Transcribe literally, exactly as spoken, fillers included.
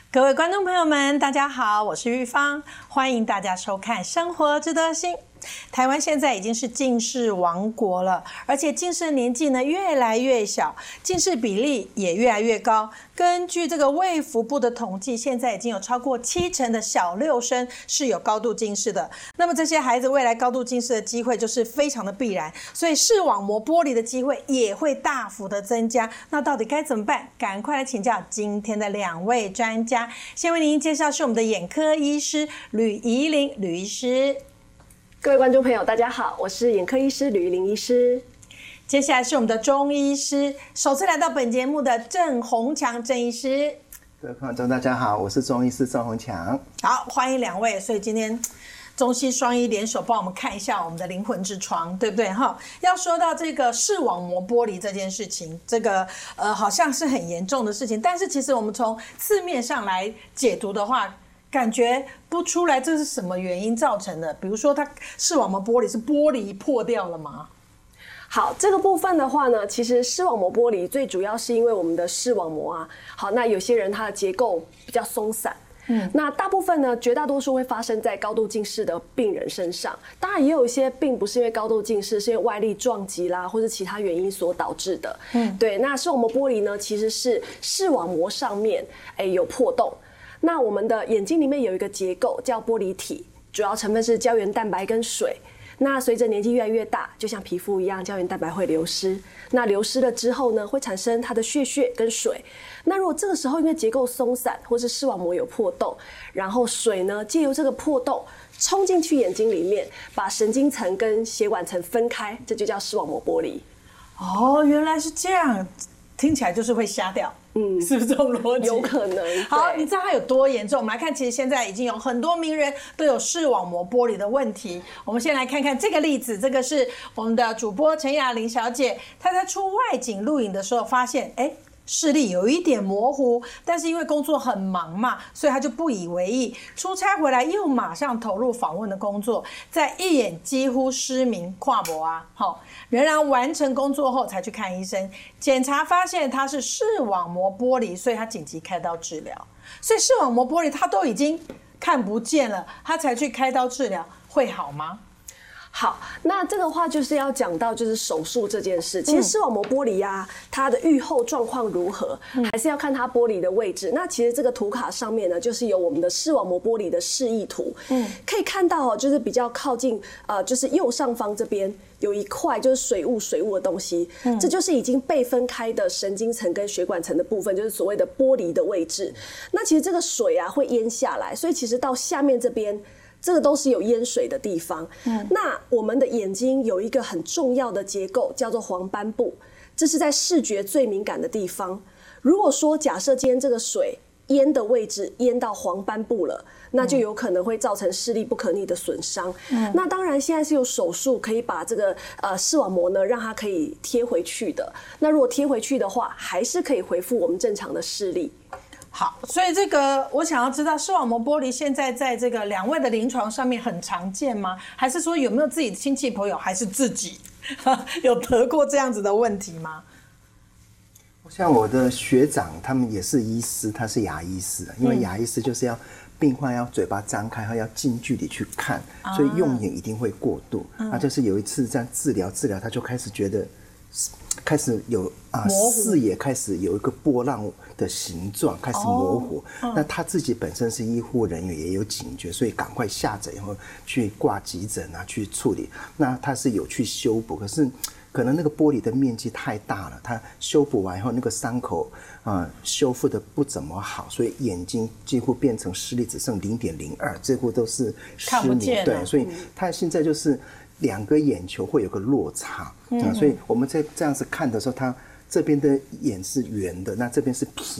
各位观众朋友们，大家好，我是玉芳，欢迎大家收看《生活值得心》。台湾现在已经是近视王国了，而且近视的年纪呢越来越小，近视比例也越来越高。根据这个卫福部的统计，现在已经有超过七成的小六生是有高度近视的。那么这些孩子未来高度近视的机会就是非常的必然，所以视网膜剥离的机会也会大幅的增加。那到底该怎么办？赶快来请教今天的两位专家。先为您介绍是我们的眼科医师吕怡玲吕医师。 各位观众朋友，大家好，我是眼科医师吕怡玲医师。 接下来是我们的中医师，首次来到本节目的郑宏强郑医师。 各位观众大家好，我是中医师郑宏强。 好，欢迎两位。所以今天中西双医联手帮我们看一下我们的灵魂之窗，对不对哈？要说到这个视网膜剥离这件事情，这个呃好像是很严重的事情，但是其实我们从字面上来解读的话，感觉不出来这是什么原因造成的。比如说它视网膜剥离是玻璃破掉了吗？ 好，这个部分的话呢，其实视网膜剥离最主要是因为我们的视网膜啊，好，那有些人他的结构比较松散。嗯，那大部分呢，绝大多数会发生在高度近视的病人身上。当然，也有一些并不是因为高度近视，是因为外力撞击啦，或是其他原因所导致的。嗯，对。那视网膜剥离呢，其实是视网膜上面哎有破洞。那我们的眼睛里面有一个结构叫玻璃体，主要成分是胶原蛋白跟水。那随着年纪越来越大，就像皮肤一样，胶原蛋白会流失。那流失了之后呢，会产生它的血血跟水。那如果这个时候因为结构松散，或是视网膜有破洞，然后水呢借由这个破洞冲进去眼睛里面，把神经层跟血管层分开，这就叫视网膜剥离。 哦，原来是这样，听起来就是会瞎掉。嗯，是不是这种逻辑？ 有可能。 好，你知道它有多严重？我们来看，其实现在已经有很多名人都有视网膜剥离的问题。我们先来看看这个例子，这个是我们的主播陈雅玲小姐，她在出外景录影的时候发现，哎，视力有一点模糊，但是因为工作很忙嘛，所以他就不以为意。出差回来又马上投入访问的工作，在一眼几乎失明跨博啊，好，仍然完成工作后才去看医生，检查发现他是视网膜剥离，所以他紧急开刀治疗。所以视网膜剥离他都已经看不见了，他才去开刀治疗，会好吗？ 好，那这个话就是要讲到就是手术这件事。其实视网膜剥离啊，它的预后状况如何，还是要看它剥离的位置。那其实这个图卡上面呢，就是有我们的视网膜剥离的示意图。嗯，可以看到哦，就是比较靠近呃，就是右上方这边有一块就是水雾水雾的东西，这就是已经被分开的神经层跟血管层的部分，就是所谓的剥离的位置。那其实这个水啊会淹下来，所以其实到下面这边。这个都是有淹水的地方。嗯，那我们的眼睛有一个很重要的结构，叫做黄斑部，这是在视觉最敏感的地方。如果说假设今天这个水淹的位置淹到黄斑部了，那就有可能会造成视力不可逆的损伤。嗯，那当然现在是有手术可以把这个呃视网膜呢让它可以贴回去的。那如果贴回去的话，还是可以恢复我们正常的视力。 好，所以这个我想要知道，视网膜剥离现在在这个两位的临床上面很常见吗？还是说有没有自己的亲戚朋友，还是自己有得过这样子的问题吗？ 像我的学长，他们也是医师，他是牙医师，因为牙医师就是要病患要嘴巴张开，要近距离去看，所以用眼一定会过度。那、嗯、就是有一次这样治疗治疗，他就开始觉得。开始有啊、呃，视野开始有一个波浪的形状开始模糊。哦嗯、那他自己本身是医护人员，也有警觉，所以赶快下诊以后去挂急诊啊，去处理。那他是有去修补，可是可能那个玻璃的面积太大了，他修补完以后那个伤口啊、呃、修复的不怎么好，所以眼睛几乎变成视力只剩零点零二，几乎都是失明。对，所以他现在就是。两个眼球会有个落差，嗯、啊，所以我们在这样子看的时候，它这边的眼是圆的，那这边是平。